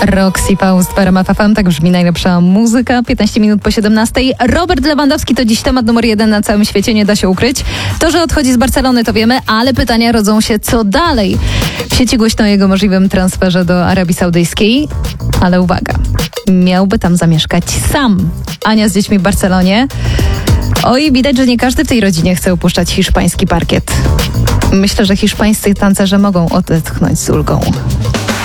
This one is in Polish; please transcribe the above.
Roxy Faust w RMF FM, tak brzmi najlepsza muzyka. 15 minut po 17. Robert Lewandowski to dziś temat numer 1 na całym świecie, nie da się ukryć. To, że odchodzi z Barcelony, to wiemy, ale pytania rodzą się, co dalej. W sieci głośno o jego możliwym transferze do Arabii Saudyjskiej, ale uwaga, miałby tam zamieszkać sam. Ania z dziećmi w Barcelonie. Oj, widać, że nie każdy w tej rodzinie chce opuszczać hiszpański parkiet. Myślę, że hiszpańscy tancerze mogą odetchnąć z ulgą.